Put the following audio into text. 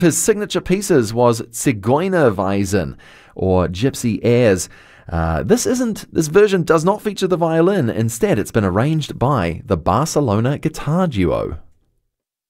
His signature pieces was Zigeunerweisen, or Gypsy Airs. This version does not feature the violin. Instead, it's been arranged by the Barcelona guitar duo.